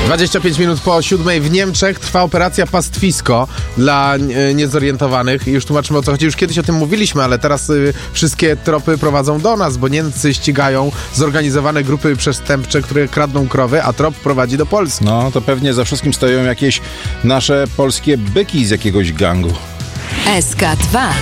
25 minut po 7 w Niemczech trwa operacja Pastwisko dla niezorientowanych. Już tłumaczymy, o co chodzi. Już kiedyś o tym mówiliśmy, ale teraz wszystkie tropy prowadzą do nas, bo Niemcy ścigają zorganizowane grupy przestępcze, które kradną krowy, a trop prowadzi do Polski. No, to pewnie za wszystkim stoją jakieś nasze polskie byki z jakiegoś gangu. SK2